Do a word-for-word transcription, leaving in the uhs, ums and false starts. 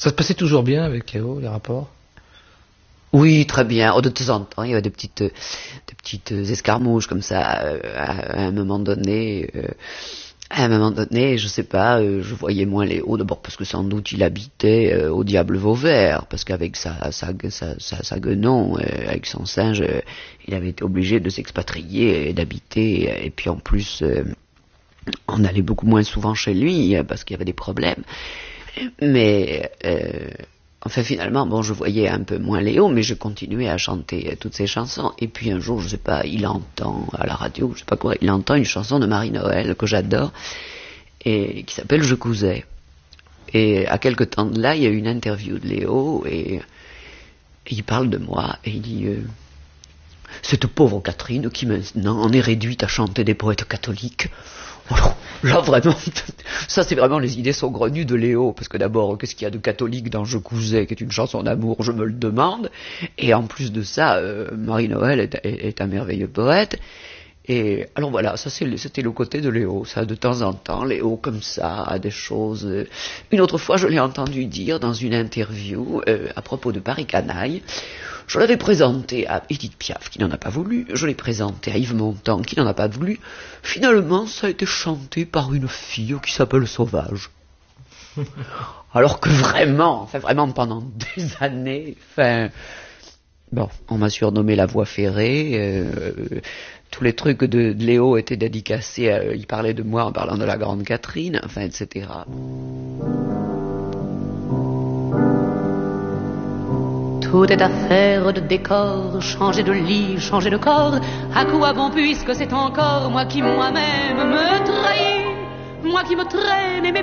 Ça se passait toujours bien avec Léo, les rapports? Oui, très bien. Oh, de temps en temps, il y avait des petites, des petites escarmouches comme ça. À, à un moment donné, euh, à un moment donné, je sais pas, euh, je voyais moins Léo. D'abord parce que sans doute il habitait euh, au Diable Vauvert, parce qu'avec sa, sa, sa, sa, sa guenon, euh, avec son singe, euh, il avait été obligé de s'expatrier et d'habiter. Et puis en plus, euh, on allait beaucoup moins souvent chez lui parce qu'il y avait des problèmes. Mais euh, enfin finalement, bon, je voyais un peu moins Léo, mais je continuais à chanter euh, toutes ces chansons. Et puis un jour, je sais pas, il entend à la radio, je sais pas quoi, il entend une chanson de Marie-Noël que j'adore et qui s'appelle Je cousais. Et à quelque temps de là, il y a eu une interview de Léo et, et il parle de moi et il dit euh, cette pauvre Catherine qui maintenant en est réduite à chanter des poètes catholiques. Alors, là vraiment, ça c'est vraiment les idées saugrenues de Léo, parce que d'abord, qu'est-ce qu'il y a de catholique dans Je cousais, qui est une chanson d'amour, je me le demande, et en plus de ça, euh, Marie-Noël est, est, est un merveilleux poète, et alors voilà, ça c'est, c'était le côté de Léo, ça de temps en temps, Léo comme ça, a des choses... Euh... Une autre fois, je l'ai entendu dire dans une interview euh, à propos de Paris Canaille. Je l'avais présenté à Edith Piaf, qui n'en a pas voulu. Je l'ai présenté à Yves Montand, qui n'en a pas voulu. Finalement, ça a été chanté par une fille qui s'appelle Sauvage. Alors que vraiment, enfin vraiment pendant des années, enfin... Bon, on m'a surnommé la voix ferrée. Euh, tous les trucs de, de Léo étaient dédicacés. À, il parlait de moi en parlant de la grande Catherine, enfin, et cetera. Tout est affaire de décor, changer de lit, changer de corps. À quoi bon puisque c'est encore moi qui moi-même me trahis, moi qui me traîne et m'épuise.